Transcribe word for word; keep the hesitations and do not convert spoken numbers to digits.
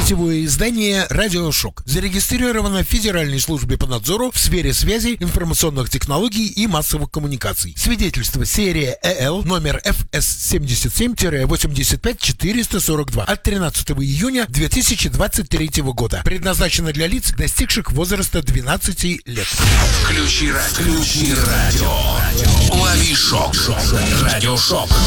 Сетевое издание «Радиошок» зарегистрировано в Федеральной службе по надзору в сфере связи, информационных технологий и массовых коммуникаций. Свидетельство серия ЭЛ номер эф эс семьдесят семь восемьдесят пять четыреста сорок два от тринадцатого июня две тысячи двадцать третьего года. Предназначено для лиц, достигших возраста двенадцати лет. Включи радио. Включи радио. Лови шок. Радиошок.